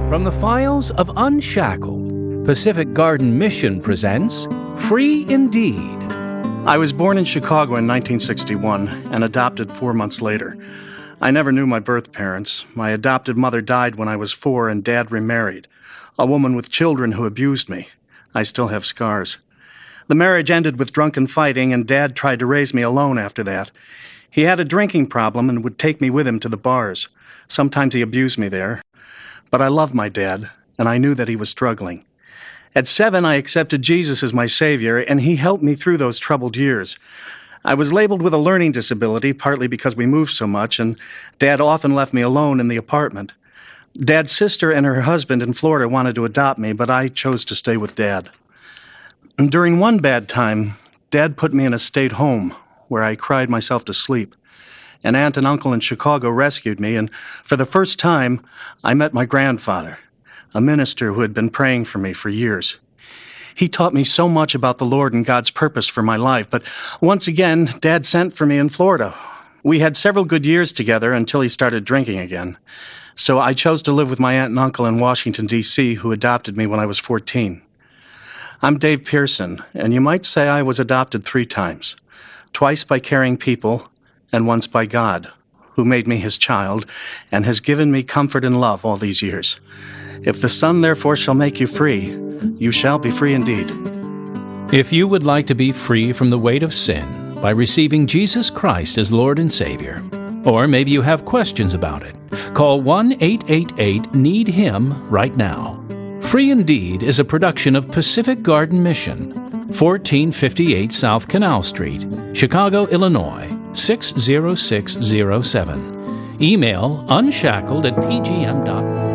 From the files of Unshackled, Pacific Garden Mission presents Free Indeed. I was born in Chicago in 1961 and adopted 4 months later. I never knew my birth parents. My adopted mother died when I was 4 and Dad remarried, a woman with children who abused me. I still have scars. The marriage ended with drunken fighting, and Dad tried to raise me alone after that. He had a drinking problem and would take me with him to the bars. Sometimes he abused me there. But I loved my dad, and I knew that he was struggling. At 7, I accepted Jesus as my Savior, and he helped me through those troubled years. I was labeled with a learning disability, partly because we moved so much, and Dad often left me alone in the apartment. Dad's sister and her husband in Florida wanted to adopt me, but I chose to stay with Dad. During one bad time, Dad put me in a state home where I cried myself to sleep. An aunt and uncle in Chicago rescued me, and for the first time, I met my grandfather, a minister who had been praying for me for years. He taught me so much about the Lord and God's purpose for my life, but once again, Dad sent for me in Florida. We had several good years together until he started drinking again. So I chose to live with my aunt and uncle in Washington, D.C., who adopted me when I was 14. I'm Dave Pearson, and you might say I was adopted 3 times. Twice by caring people, and once by God, who made me his child and has given me comfort and love all these years. If the Son therefore shall make you free, you shall be free indeed. If you would like to be free from the weight of sin by receiving Jesus Christ as Lord and Savior, or maybe you have questions about it, call 1-888-NEED-HIM right now. Free Indeed is a production of Pacific Garden Mission, 1458 South Canal Street, Chicago, Illinois, 60607. Email unshackled@pgm.org.